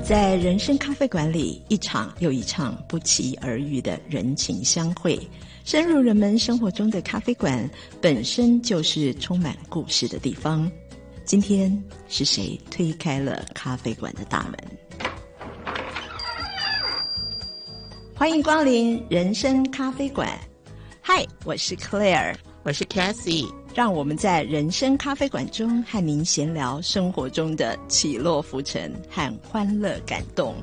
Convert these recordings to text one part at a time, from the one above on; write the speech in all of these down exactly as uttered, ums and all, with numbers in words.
在人生咖啡馆里，一场又一场不期而遇的人情相会，深入人们生活中的咖啡馆本身就是充满故事的地方。今天是谁推开了咖啡馆的大门？欢迎光临人生咖啡馆。嗨，我是 Claire， 我是 Cassie， 让我们在人生咖啡馆中和您闲聊生活中的起落浮沉和欢乐感动。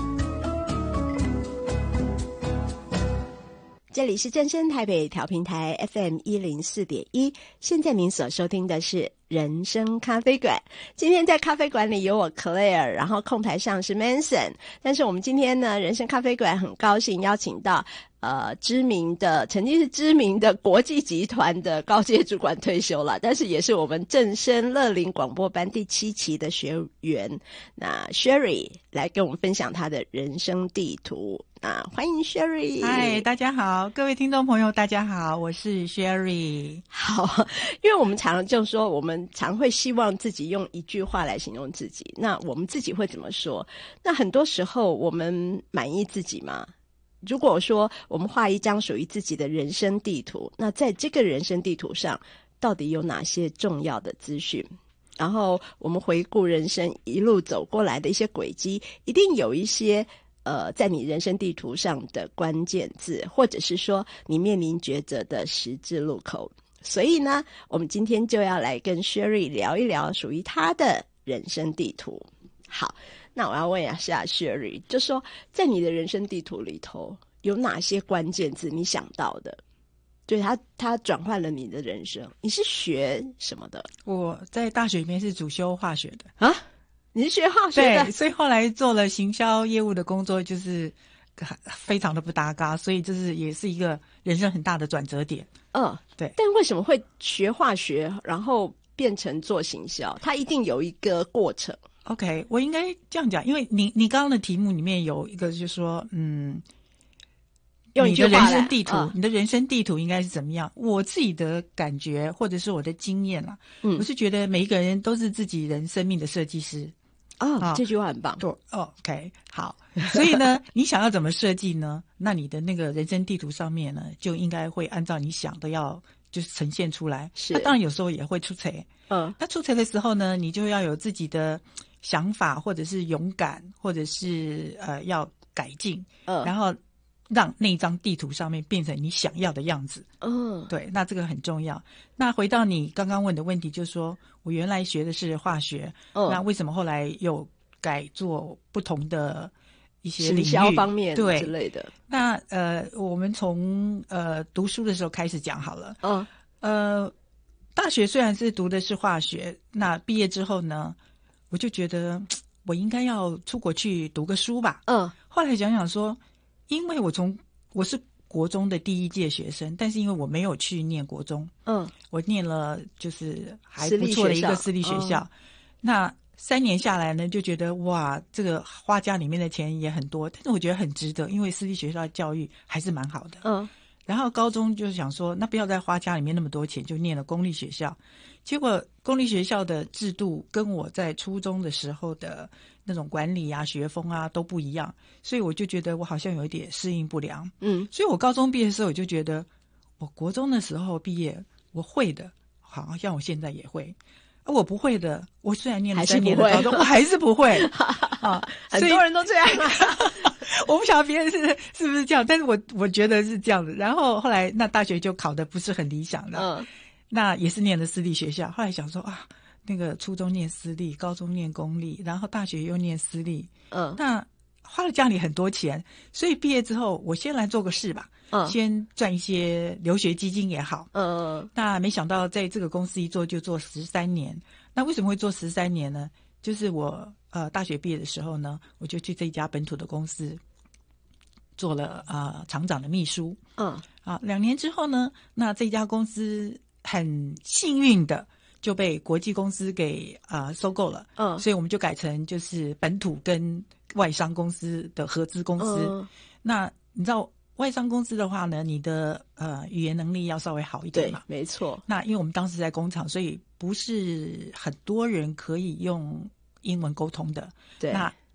这里是正声台北调频台 F M 一零四点一，现在您所收听的是人生咖啡馆。今天在咖啡馆里有我 Claire， 然后控台上是 Manson。但是我们今天呢，人生咖啡馆很高兴邀请到呃知名的，曾经是知名的国际集团的高阶主管退休了，但是也是我们正声乐龄广播班第七期的学员。那 Sherry 来跟我们分享她的人生地图。那欢迎 Sherry。 嗨，大家好，各位听众朋友大家好，我是 Sherry。 好，因为我们常常就说我们常会希望自己用一句话来形容自己，那我们自己会怎么说？那很多时候我们满意自己吗？如果说我们画一张属于自己的人生地图，那在这个人生地图上到底有哪些重要的资讯？然后我们回顾人生一路走过来的一些轨迹，一定有一些呃，在你人生地图上的关键字，或者是说你面临抉择的十字路口。所以呢，我们今天就要来跟 Sherry 聊一聊属于她的人生地图。好，那我要问一下 Sherry， 就说在你的人生地图里头有哪些关键字你想到的？对，他他转换了你的人生。你是学什么的？ 我在大学里面是主修化学的啊。你是学化学的？ 对，所以后来做了行销业务的工作，就是非常的不搭嘎，所以这是也是一个人生很大的转折点。 嗯，对。但为什么会学化学，然后变成做行销？它一定有一个过程。 OK， 我应该这样讲，因为你你刚刚的题目里面有一个就是说，嗯， 用一句话来， 你的人生地图、 嗯， 你的人生地图应该是怎么样？我自己的感觉或者是我的经验啦，嗯，我是觉得每一个人都是自己人生命的设计师。 哦，哦，这句话很棒。 对，哦 ，OK， 好。所以呢，你想要怎么设计呢？那你的那个人生地图上面呢，就应该会按照你想的要就是呈现出来。 是， 那当然有时候也会出错。嗯，那出错的时候呢，你就要有自己的想法，或者是勇敢，或者是呃要改进，嗯，然后让那张地图上面变成你想要的样子。嗯，对，那这个很重要。那回到你刚刚问的问题，就是说我原来学的是化学，嗯，那为什么后来又改做不同的一些领域行销方面对之类的？ 那呃，我们从呃读书的时候开始讲好了。嗯，呃，大学虽然是读的是化学，那毕业之后呢，我就觉得我应该要出国去读个书吧。嗯，后来想想说，因为我从我是国中的第一届学生，但是因为我没有去念国中，嗯，我念了就是还不错的一个私立学校，学校那三年下来呢，就觉得哇，这个花家里面的钱也很多，但是我觉得很值得，因为私立学校的教育还是蛮好的，嗯。然后高中就是想说，那不要再花家里面那么多钱，就念了公立学校。结果公立学校的制度跟我在初中的时候的那种管理啊、学风啊都不一样，所以我就觉得我好像有一点适应不良。嗯，所以我高中毕业的时候，我就觉得我国中的时候毕业，我会的，好像我现在也会。而我不会的，我虽然念了三年的高中，我还是不会啊。 很多人都这样啊。 我不晓得别人是是不是这样，但是我我觉得是这样的。然后后来那大学就考得不是很理想的，嗯，那也是念的私立学校。后来想说啊，那个初中念私立，高中念公立，然后大学又念私立，嗯，那花了家里很多钱，所以毕业之后我先来做个事吧，嗯，先赚一些留学基金也好，嗯，那没想到在这个公司一做就做十三年。那为什么会做十三年呢？就是我呃大学毕业的时候呢，我就去这家本土的公司做了呃厂长的秘书。嗯，啊，两年之后呢，那这家公司很幸运的就被国际公司给呃收购了。嗯，所以我们就改成就是本土跟外商公司的合资公司。嗯，那你知道外商公司的话呢，你的呃语言能力要稍微好一点嘛。 对，没错。 那因为我们当时在工厂，所以不是很多人可以用英文沟通的。 对。 那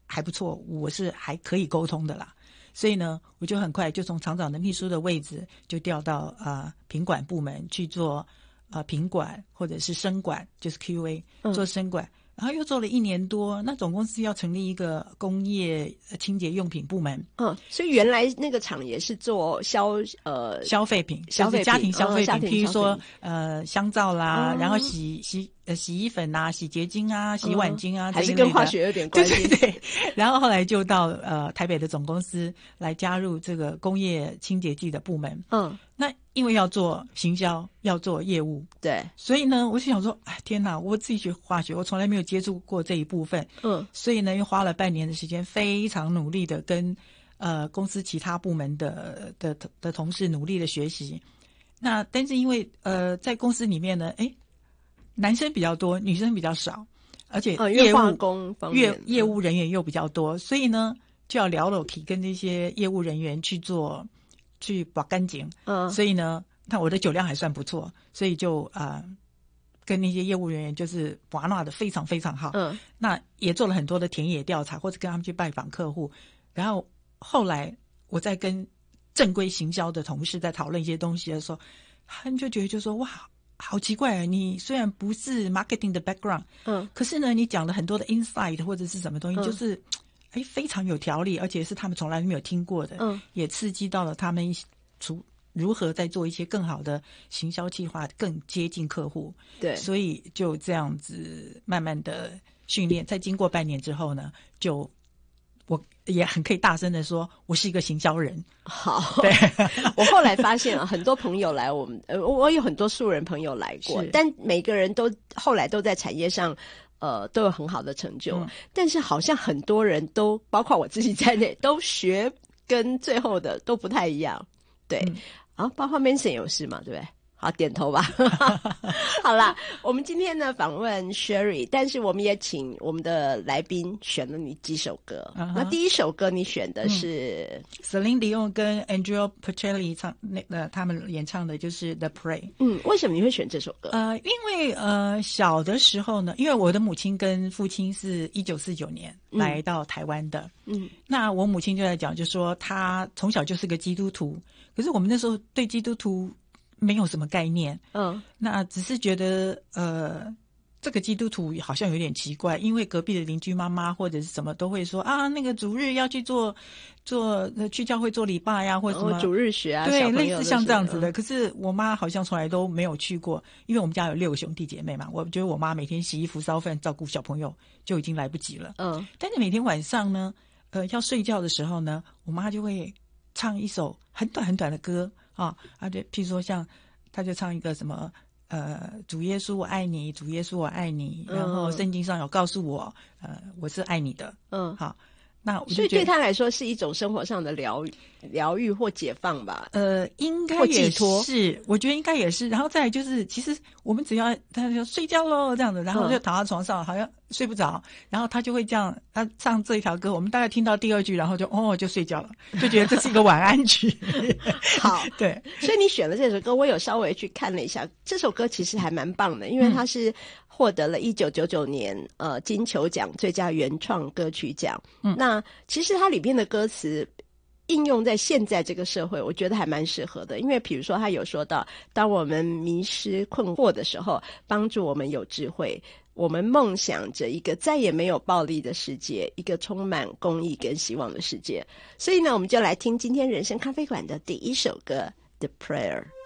还不错，我是还可以沟通的啦。所以呢，我就很快就从厂长的秘书的位置就调到呃品管部门去做呃品管或者是生管，就是 Q A 做生管。嗯，然后又做了一年多，那总公司要成立一个工业清洁用品部门。 嗯，所以原来那个厂也是做消呃消费品，消费品，家庭消费品，哦，譬如说呃香皂啦，哦，然后洗洗呃洗衣粉啊、洗洁精啊、洗碗精啊， 嗯，还是跟化学有点关系。 对对对。然后后来就到呃台北的总公司来加入这个工业清洁剂的部门。嗯。那因为要做行销，要做业务， 对， 所以呢，我就想说，哎，天哪！我自己学化学，我从来没有接触过这一部分，嗯，所以呢，又花了半年的时间，非常努力的跟呃公司其他部门的的的同事努力的学习。那但是因为呃在公司里面呢，哎，男生比较多，女生比较少，而且业务、 哦、工方面业业务人员又比较多，所以呢，就要聊了可以跟这些业务人员去做。去把干净，嗯，所以呢，那我的酒量还算不错，所以就啊、呃，跟那些业务人员就是把闹的非常非常好，嗯，那也做了很多的田野调查，或者跟他们去拜访客户，然后后来我在跟正规行销的同事在讨论一些东西的时候，他们就觉得就说哇，好奇怪啊！你虽然不是 marketing 的 background， 嗯，可是呢，你讲了很多的 insight 或者是什么东西，嗯、就是。哎，非常有条理，而且是他们从来没有听过的，嗯，也刺激到了他们除如何在做一些更好的行销计划，更接近客户。 对， 所以就这样子慢慢的训练，在经过半年之后呢，就我也很可以大声的说，我是一个行销人。 好，对，我后来发现啊，很多朋友来我们，呃，我有很多素人朋友来过，但每个人都后来都在产业上。呃，都有很好的成就，嗯，但是好像很多人都，包括我自己在内，都学跟最后的都不太一样。对，嗯，啊，包括 Manson 有事嘛，对不对？好，点头吧。好啦，我们今天呢访问 Sherry， 但是我们也请我们的来宾选了你几首歌。Uh-huh. 那第一首歌你选的是 Celine Dion 跟 Andrea Bocelli 唱那呃他们演唱的就是《The Prey》。 嗯，为什么你会选这首歌？ 呃，因为呃小的时候呢，因为我的母亲跟父亲是一九四九年来到台湾的。嗯，那我母亲就在讲，就说她从小就是个基督徒，可是我们那时候对基督徒没有什么概念，嗯，那只是觉得呃，这个基督徒好像有点奇怪，因为隔壁的邻居妈妈或者是什么都会说啊，那个主日要去做做去教会做礼拜呀，或者什么、 哦、主日学啊， 对，类似像这样子的。可是我妈好像从来都没有去过，因为我们家有六个兄弟姐妹嘛，我觉得我妈每天洗衣服、烧饭、照顾小朋友就已经来不及了，嗯，但是每天晚上呢，呃，要睡觉的时候呢，我妈就会唱一首很短很短的歌。啊，他就譬如说像，他就唱一个什么，呃，主耶稣我爱你，主耶稣我爱你，然后圣经上有告诉我，呃，我是爱你的，嗯，好，那我就所以对他来说是一种生活上的疗愈、疗愈或解放吧？ 呃，应该也是，我觉得应该也是。然后再来就是，其实我们只要他就睡觉喽这样子，然后就躺在床上，好像睡不着，然后他就会这样，他唱这一条歌，我们大概听到第二句，然后就哦就睡觉了，就觉得这是一个晚安曲。 好， 对， 所以你选了这首歌，我有稍微去看了一下，这首歌其实还蛮棒的，因为它是获得了一九九九年呃金球奖最佳原创歌曲奖。嗯，那其实它里边的歌词应用在现在这个社会，我觉得还蛮适合的。因为比如说他有说到，当我们迷失困惑的时候，帮助我们有智慧，我们梦想着一个再也没有暴力的世界，一个充满公益跟希望的世界。所以呢，我们就来听今天人生咖啡馆的第一首歌《The Prayer》。